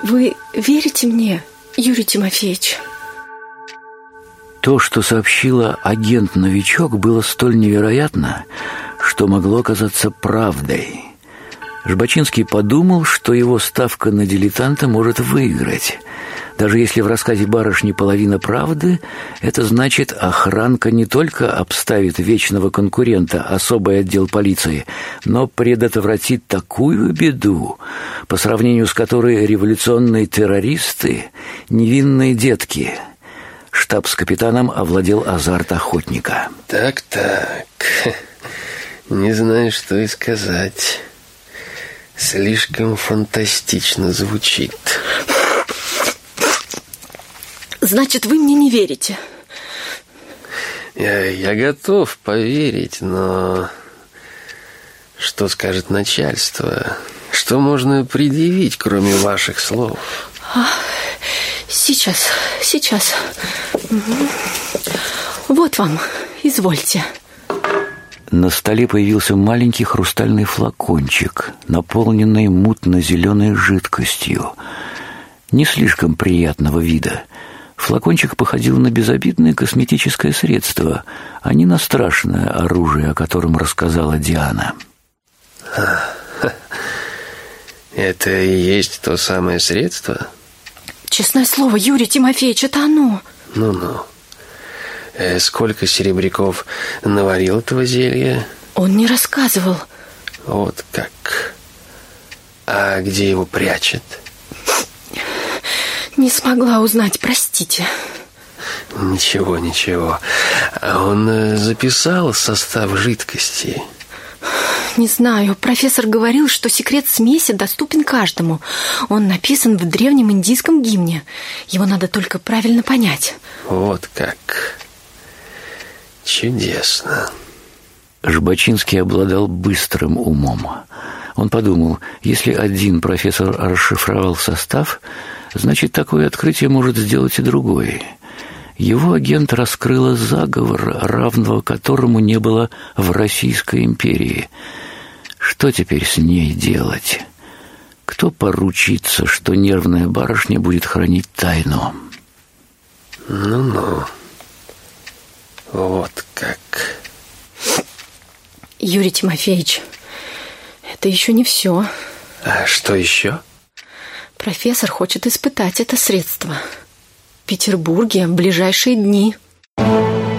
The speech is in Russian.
Вы верите мне, Юрий Тимофеевич? То, что сообщила агент-новичок, было столь невероятно, что могло оказаться правдой. Жбачинский подумал, что его ставка на дилетанта может выиграть. Даже если в рассказе барышни половина правды, это значит, охранка не только обставит вечного конкурента, особый отдел полиции, но предотвратит такую беду, по сравнению с которой революционные террористы — невинные детки. Штабс-капитаном овладел азарт охотника. Так, не знаю, что и сказать. Слишком фантастично звучит. Значит, вы мне не верите? Я готов поверить, но что скажет начальство? Что можно предъявить, кроме ваших слов? Сейчас. Вот вам, извольте. На столе появился маленький хрустальный флакончик, наполненный мутно-зеленой жидкостью, не слишком приятного вида. Флакончик походил на безобидное косметическое средство, а не на страшное оружие, о котором рассказала Диана. Это и есть то самое средство? Честное слово, Юрий Тимофеевич, это оно. Ну-ну. Сколько серебряков наварил этого зелья? Он не рассказывал. Вот как. А где его прячет? Не смогла узнать, простите. Ничего. А он записал состав жидкости? Не знаю. Профессор говорил, что секрет смеси доступен каждому. Он написан в древнем индийском гимне. Его надо только правильно понять. Вот как. Чудесно. Жбачинский обладал быстрым умом. Он подумал, если один профессор расшифровал состав, значит, такое открытие может сделать и другой. Его агент раскрыла заговор, равного которому не было в Российской империи. Что теперь с ней делать? Кто поручится, что нервная барышня будет хранить тайну? Ну-ну. Вот как. Юрий Тимофеевич, это еще не все. А что еще? Профессор хочет испытать это средство в Петербурге в ближайшие дни.